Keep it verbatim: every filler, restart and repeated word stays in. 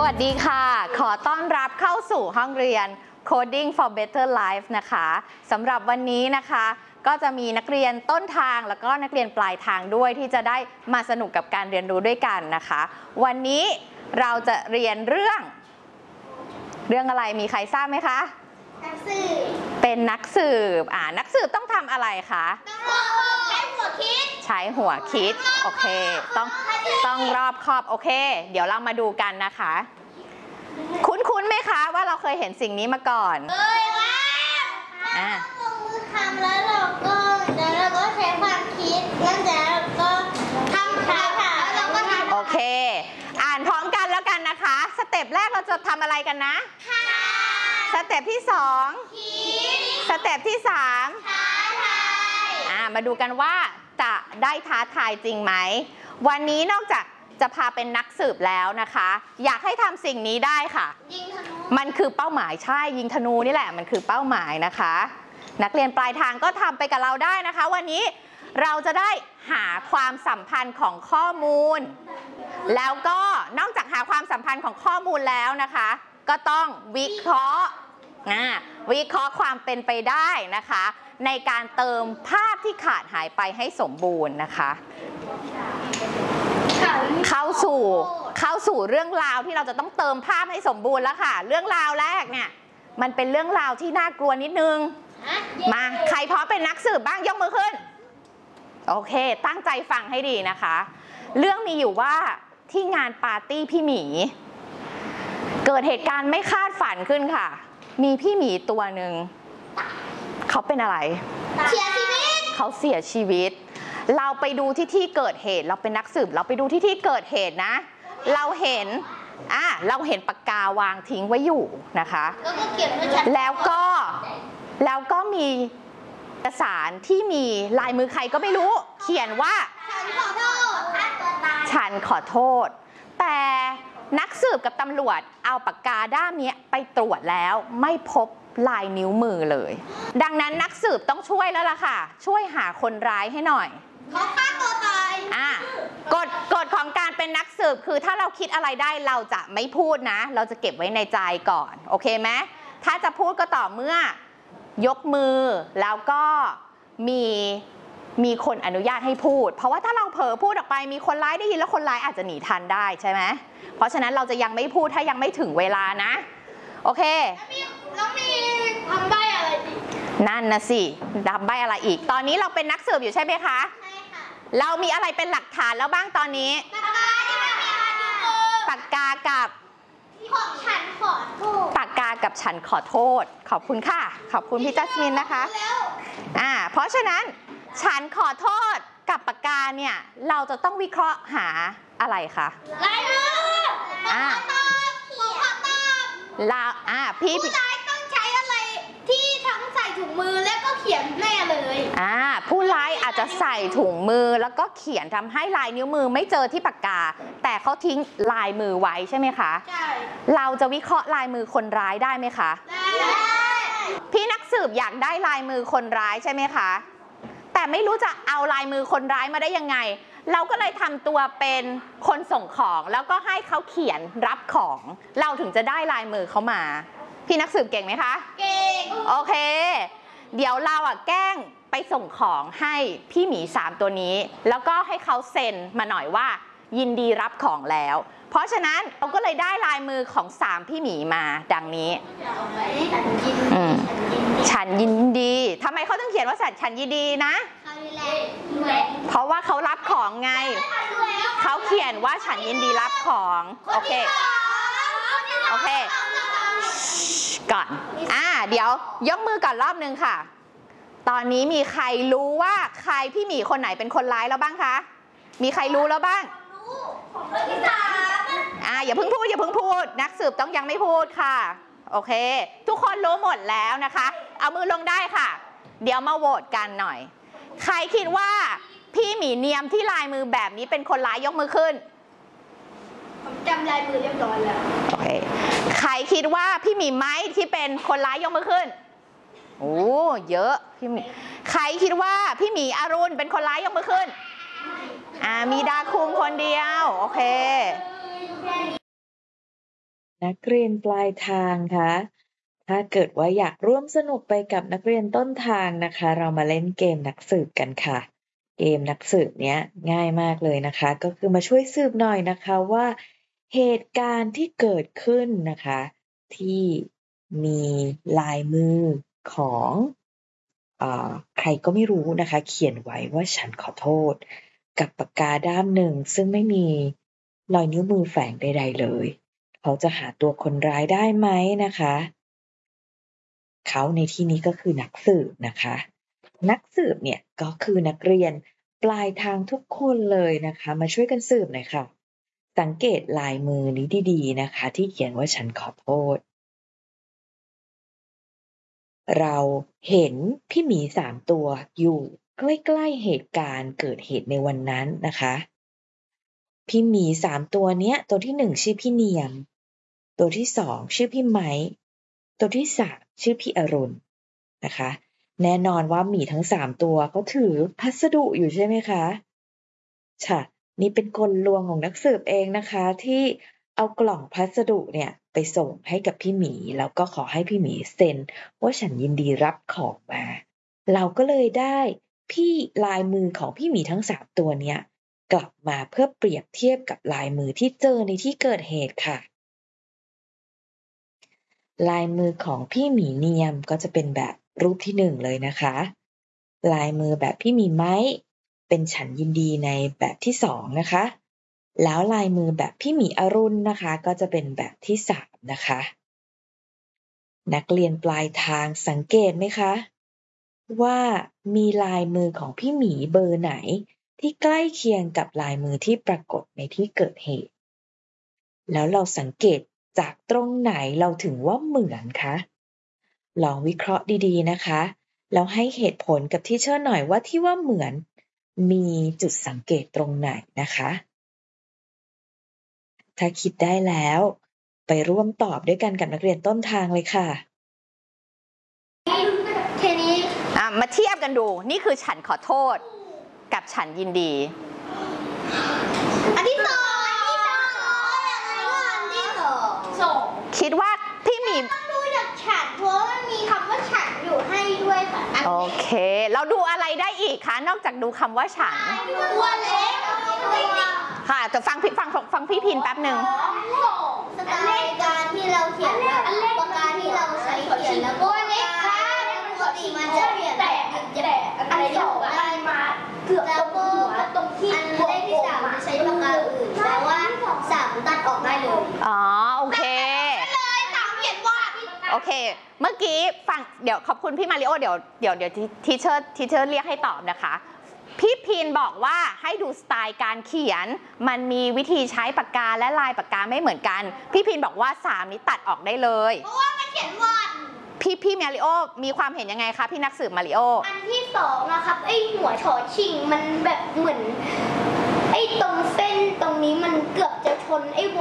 วัสดีค่ะขอต้อนรับเข้าสู่ห้องเรียน Coding for Better Life นะคะสำหรับวันนี้นะคะก็จะมีนักเรียนต้นทางแล้วก็นักเรียนปลายทางด้วยที่จะได้มาสนุกกับการเรียนรู้ด้วยกันนะคะวันนี้เราจะเรียนเรื่องเรื่องอะไรมีใครทราบไหมคะนักสืบเป็นนักสืบอ่านักสืบต้องทำอะไรคะใช้หัวคิดใช้หัวคิดโอเคต้องต้องรอบคอบโอเคเดี๋ยวเรามาดูกันนะคะคุ้นๆไหมคะว่าเราเคยเห็นสิ่งนี้มาก่อนเคยว่าอ่าลงมือทำแล้วเราก็แล้วเราก็ใช้ความคิดแล้วเราก็ทำค่ะแล้วเราก็ทำโอเคอ่านพร้อมกันแล้วกันนะคะสเต็ปแรกเราจะทำอะไรกันนะค่ะสเต็ปที่สองคิดสเต็ปที่สามท้าทายอ่ามาดูกันว่าจะได้ท้าทายจริงไหมวันนี้นอกจากจะพาเป็นนักสืบแล้วนะคะอยากให้ทำสิ่งนี้ได้ค่ะยิงธนูมันคือเป้าหมายใช่ยิงธนูนี่แหละมันคือเป้าหมายนะคะนักเรียนปลายทางก็ทำไปกับเราได้นะคะวันนี้เราจะได้หาความสัมพันธ์ของข้อมูลแล้วก็นอกจากหาความสัมพันธ์ของข้อมูลแล้วนะคะก็ต้องวิเคราะห์นะวิเคราะห์ความเป็นไปได้นะคะในการเติมภาพที่ขาดหายไปให้สมบูรณ์นะคะเข้าสู่เข้าสู่เรื่องราวที่เราจะต้องเติมภาพให้สมบูรณ์แล้วค่ะเรื่องราวแรกเนี่ยมันเป็นเรื่องราวที่น่ากลัวนิดนึงมาใครพร้อมเป็นนักสืบบ้างยกมือขึ้นโอเคตั้งใจฟังให้ดีนะคะเรื่องมีอยู่ว่าที่งานปาร์ตี้พี่หมีเกิดเหตุการณ์ไม่คาดฝันขึ้นค่ะมีพี่หมีตัวหนึ่งเขาเป็นอะไรเสียชีวิตเขาเสียชีวิตเราไปดูที่ที่เกิดเหตุเราเป็นนักสืบเราไปดูที่ที่เกิดเหตุนะเราเห็นอ่ะเราเห็นปากกาวางทิ้งไว้อยู่นะคะแล้วก็เขียนว่าฉันแล้วก็แล้วก็มีเอกสารที่มีลายมือใครก็ไม่รู้เขียนว่าฉันขอโทษฉันขอโทษแต่นักสืบกับตำรวจเอาปากกาด้ามนี้ไปตรวจแล้วไม่พบลายนิ้วมือเลยดังนั้นนักสืบต้องช่วยแล้วล่ะค่ะช่วยหาคนร้ายให้หน่อยเขาฆ่าตัวตายอ่ะกฎกฎของการเป็นนักสืบคือถ้าเราคิดอะไรได้เราจะไม่พูดนะเราจะเก็บไว้ในใจก่อนโอเคไหมถ้าจะพูดก็ต่อเมื่อยกมือแล้วก็มีมีคนอนุญาตให้พูดเพราะว่าถ้าเราเผลอพูดออกไปมีคนร้ายได้ยินแล้วคนร้ายอาจจะหนีทันได้ใช่ไหมเพราะฉะนั้นเราจะยังไม่พูดถ้ายังไม่ถึงเวลานะโอเคแล้วมีทำใบอะไรอีกนั่นนะสิทำใบอะไรอีกตอนนี้เราเป็นนักสืบอยู่ใช่ไหมคะใช่ค่ะเรามีอะไรเป็นหลักฐานแล้วบ้างตอนนี้ปากกาที่มันมีลายนิ้วมือปากกากับของฉันขอโทษปากกากับฉันขอโทษขอบคุณค่ะขอบคุณพี่จัสมินนะคะอ่าเพราะฉะนั้นฉันขอโทษกับปากกาเนี่ยเราจะต้องวิเคราะห์หาอะไรคะลายมืออ่าผมขอตอบลาอ่าพี่ผู้ร้ายต้องใช้อะไรที่ทั้งใส่ถุงมือและก็เขียนแน่เลยอ่าผู้ร้ายอาจจะใส่ถุงมือแล้วก็เขียนทำให้ลายนิ้วมือไม่เจอที่ปากกาแต่เขาทิ้งลายมือไว้ใช่ไหมคะใช่เราจะวิเคราะห์ลายมือคนร้ายได้ไหมคะได้พี่นักสืบอยากได้ลายมือคนร้ายใช่ไหมคะแต่ไม่รู้จะเอาลายมือคนร้ายมาได้ยังไงเราก็เลยทำตัวเป็นคนส่งของแล้วก็ให้เขาเขียนรับของเราถึงจะได้ลายมือเขามาพี่นักสืบเก่งไหมคะเก่งโอเคเดี๋ยวเราอ่ะแกล้งไปส่งของให้พี่หมีสามตัวนี้แล้วก็ให้เขาเซ็นมาหน่อยว่ายินดีรับของแล้วเพราะฉะนั้นเราก็เลยได้ลายมือของสามพี่หมีมาดังนี้ฉันยินดีทำไมเขาต้องเขียนว่าฉันฉันยินดีนะเพราะว่าเขารับของไงเขาเขียนว่าฉันยินดีรับของโอเคโอเคก่อนอ่าเดี๋ยวยกมือก่อนรอบนึงค่ะตอนนี้มีใครรู้ว่าใครพี่หมีคนไหนเป็นคนร้ายแล้วบ้างคะมีใครรู้แล้วบ้างอ่าอย่าเพิ่งพูดอย่าเพิ่งพูดนักสืบต้องยังไม่พูดค่ะโอเคทุกคนรู้หมดแล้วนะคะเอามือลงได้ค่ะเดี๋ยวมาโหวตกันหน่อยใครคิดว่าพี่หมีเนียมที่ลายมือแบบนี้เป็นคนร้ายยกมือขึ้นผมจำลายมือเรียบร้อยแล้วโอเคใครคิดว่าพี่หมีไม้ที่เป็นคนร้ายยกมือขึ้นโอ้เยอะพี่หมีใครคิดว่าพี่หมีอรุณเป็นคนร้ายยกมือขึ้นอ่ามีดาคุมคนเดียวโอเคนักเรียนปลายทางคะถ้าเกิดว่าอยากร่วมสนุกไปกับนักเรียนต้นทางนะคะ เรามาเล่นเกมนักสืบกันค่ะ เกมนักสืบเนี้ยง่ายมากเลยนะคะ ก็คือมาช่วยสืบหน่อยนะคะว่าเหตุการณ์ที่เกิดขึ้นนะคะ ที่มีลายมือของเอ่อใครก็ไม่รู้นะคะ เขียนไว้ว่าฉันขอโทษ กับปากกาด้ามหนึ่งซึ่งไม่มีรอยนิ้วมือแฝงใดๆเลย เขาจะหาตัวคนร้ายได้ไหมนะคะ เขาในที่นี้ก็คือนักสืบนะคะ นักสืบเนี่ยก็คือนักเรียนปลายทางทุกคนเลยนะคะ มาช่วยกันสืบหน่อยค่ะ สังเกตลายมือนี้ดีๆนะคะ ที่เขียนว่าฉันขอโทษ เราเห็นพี่หมีสามตัวอยู่ใกล้ๆเหตุการณ์เกิดเหตุในวันนั้นนะคะ พี่หมีสามตัวเนี้ย ตัวที่หนึ่งชื่อพี่เนียม ตัวที่สองชื่อพี่ไม้ ตัวที่สามชื่อพี่อรุณนะคะ แน่นอนว่าหมีทั้งสามตัวเขาถือพัสดุอยู่ใช่ไหมคะค่ะนี่เป็นกลลวงของนักสืบเองนะคะ ที่เอากล่องพัสดุเนี่ยไปส่งให้กับพี่หมี แล้วก็ขอให้พี่หมีเซ็นว่าฉันยินดีรับของมา เราก็เลยได้พี่ลายมือของพี่หมีทั้งสามตัวเนี้ยกลับมาเพื่อเปรียบเทียบกับลายมือที่เจอในที่เกิดเหตุค่ะ ลายมือของพี่หมีเนียมก็จะเป็นแบบรูปที่หนึ่งเลยนะคะ ลายมือแบบพี่หมีไม้เป็นฉันยินดีในแบบที่สองนะคะ แล้วลายมือแบบพี่หมีอรุณนะคะ ก็จะเป็นแบบที่สามนะคะ นักเรียนปลายทางสังเกตไหมคะว่ามีลายมือของพี่หมีเบอร์ไหนที่ใกล้เคียงกับลายมือที่ปรากฏในที่เกิดเหตุ แล้วเราสังเกตจากตรงไหนเราถึงว่าเหมือนคะลองวิเคราะห์ดีๆนะคะแล้วให้เหตุผลกับที่เชื่อหน่อยว่าที่ว่าเหมือนมีจุดสังเกตตรงไหนนะคะ ถ้าคิดได้แล้วไปร่วมตอบด้วยกันกับนักเรียนต้นทางเลยค่ะทีนี้อ่ะมาเทียบกันดูนี่คือฉันขอโทษกับฉันยินดีอันที่สองอันที่สองยังไงก็อันที่สองสองคิดว่าพี่หมีต้องดูจากฉันเพราะว่ามันมีคำว่าฉันอยู่ให้ด้วยค่ะอันโอนี้เค เราดูอะไรได้อีกคะนอกจากดูคำว่าฉันตัวเล็กค่ะจะฟังพี่ฟังฟังพี่พินแป๊บหนึ่งสไตล์การที่เราเขียนแบบปากกาที่เราใช้เขียนแล้วก็เล็กค่ะปกติมันจะเขียนแบบแต่อะไรสองได้มาเกือบตรงหัวตรงที่อันเลขที่สามจะใช้ปากกาอื่นแต่ว่าสามตัดออกได้เลยอ๋อโอเคเลยสามเขียนวาดโอเค เมื่อกี้ฟังเดี๋ยวขอบคุณพี่มาริโอเดี๋ยวเดี๋ยวเดี๋ยวทีเชอร์ทีเชอร์เรียกให้ตอบนะคะ พี่พินบอกว่าให้ดูสไตล์การเขียนมันมีวิธีใช้ปากกาและลายปากกาไม่เหมือนกัน พี่พินบอกว่าสามนี้ตัดออกได้เลยเพราะว่ามันเขียนวาดพี่พี่มาริโอมีความเห็นยังไงคะพี่นักสืบมาริโออันที่สองนะครับไอหัวชอชิงมันแบบเหมือนไอตรงเส้นตรงนี้มันเกือบจะชนไอว